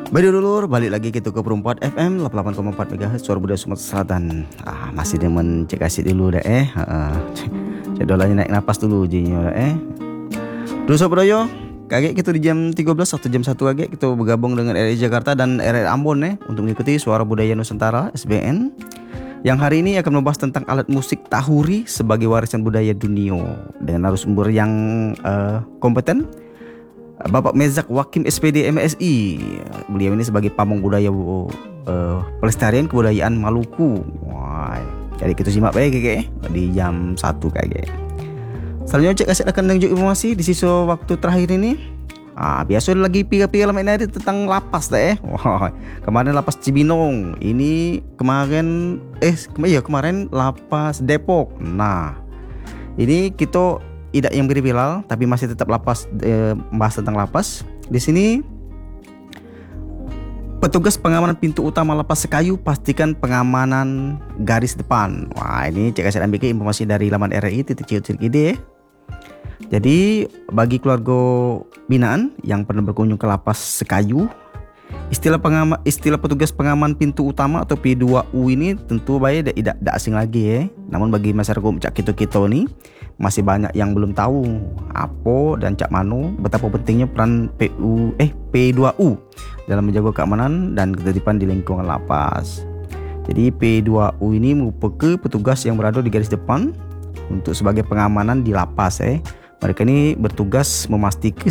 Baik dulur, balik lagi kita ke Perempat FM 88,4 MHz Suara Budaya Sumatera Selatan. Masih demen cek kasih dulu dah Cek dolanya naik napas dulu jinya dah Dulu Sobat Doyo, kaget kita di jam 13 atau jam 1 kaget kita bergabung dengan RRI Jakarta dan RRI Ambon untuk mengikuti Suara Budaya Nusantara SBN. Yang hari ini akan membahas tentang alat musik tahuri sebagai warisan budaya dunia dengan narasumber yang kompeten, Bapak Mezak Wakim SPD MSI. Beliau ini sebagai pamong budaya pelestarian kebudayaan Maluku. Wah, jadi kita simak baik di jam 1 kayak. Selanjutnya cek kasih akan lanjut informasi di sisa waktu terakhir ini. Biasa lagi piga-piga main hari tentang lapas dah Wah, kemarin lapas Cibinong. Ini kemarin lapas Depok. Nah, ini kita tidak yang beri Bilal, tapi masih tetap lapas, bahas tentang lapas. Di sini petugas pengamanan pintu utama lapas Sekayu pastikan pengamanan garis depan. Wah, ini cek kasih ambil informasi dari laman RRI.co.id. Jadi bagi keluarga binaan yang pernah berkunjung ke lapas Sekayu, istilah petugas pengaman pintu utama atau P2U ini tentu baik tidak asing lagi Namun bagi masyarakat cak kita ni masih banyak yang belum tahu apa dan cak mano betapa pentingnya peran P2U dalam menjaga keamanan dan ketertiban di lingkungan lapas. Jadi P2U ini merupakan petugas yang berada di garis depan untuk sebagai pengamanan di lapas Mereka ini bertugas memastikan